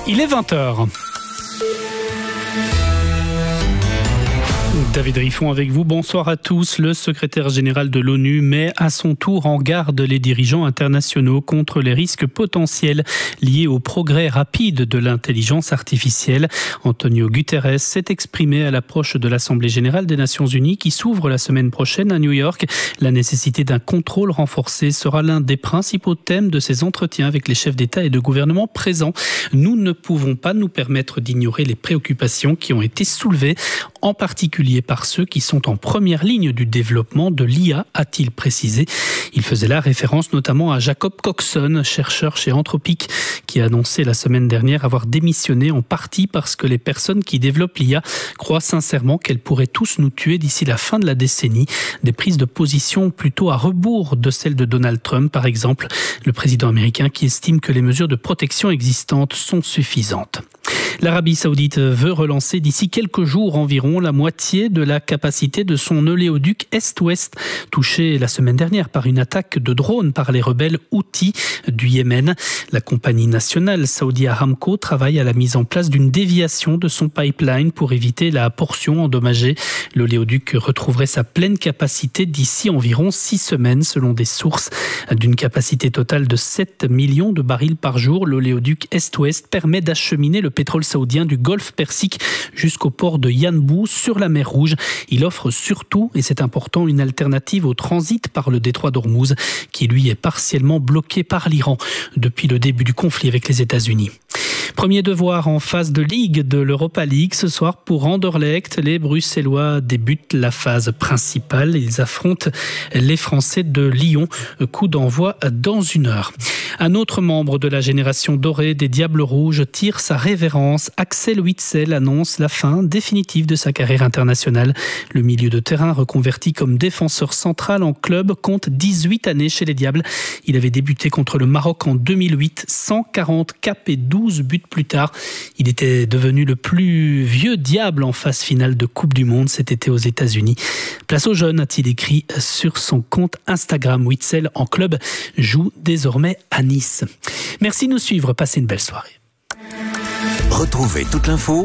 Il est 20h. David Riffon avec vous, bonsoir à tous. Le secrétaire général de l'ONU met à son tour en garde les dirigeants internationaux contre les risques potentiels liés au progrès rapide de l'intelligence artificielle. Antonio Guterres s'est exprimé à l'approche de l'Assemblée générale des Nations unies qui s'ouvre la semaine prochaine à New York. La nécessité d'un contrôle renforcé sera l'un des principaux thèmes de ses entretiens avec les chefs d'État et de gouvernement présents. Nous ne pouvons pas nous permettre d'ignorer les préoccupations qui ont été soulevées, en particulier par ceux qui sont en première ligne du développement de l'IA, a-t-il précisé. Il faisait là référence notamment à Jacob Coxon, chercheur chez Anthropic, qui a annoncé la semaine dernière avoir démissionné en partie parce que les personnes qui développent l'IA croient sincèrement qu'elles pourraient tous nous tuer d'ici la fin de la décennie. Des prises de position plutôt à rebours de celles de Donald Trump, par exemple, le président américain qui estime que les mesures de protection existantes sont suffisantes. L'Arabie saoudite veut relancer d'ici quelques jours environ la moitié de la capacité de son oléoduc Est-Ouest, touché la semaine dernière par une attaque de drone par les rebelles Houthis du Yémen. La compagnie nationale Saudi Aramco travaille à la mise en place d'une déviation de son pipeline pour éviter la portion endommagée. L'oléoduc retrouverait sa pleine capacité d'ici environ 6 semaines selon des sources. D'une capacité totale de 7 millions de barils par jour, l'oléoduc Est-Ouest permet d'acheminer le pétrole saoudien du golfe Persique jusqu'au port de Yanbu sur la mer Rouge. Il offre surtout, et c'est important, une alternative au transit par le détroit d'Ormuz qui lui est partiellement bloqué par l'Iran depuis le début du conflit avec les États-Unis. Premier devoir en phase de Ligue de l'Europa League ce soir pour Anderlecht. Les Bruxellois débutent la phase principale. Ils affrontent les Français de Lyon. Coup d'envoi dans 1 heure. Un autre membre de la génération dorée des Diables Rouges tire sa révérence. Axel Witsel annonce la fin définitive de sa carrière internationale. Le milieu de terrain reconverti comme défenseur central en club compte 18 années chez les Diables. Il avait débuté contre le Maroc en 2008, 140 caps et 12 buts plus tard. Il était devenu le plus vieux Diable en phase finale de Coupe du Monde cet été aux États-Unis. Place aux jeunes, a-t-il écrit sur son compte Instagram. Witsel en club joue désormais à Nice. Merci de nous suivre. Passez une belle soirée. Retrouvez toute l'info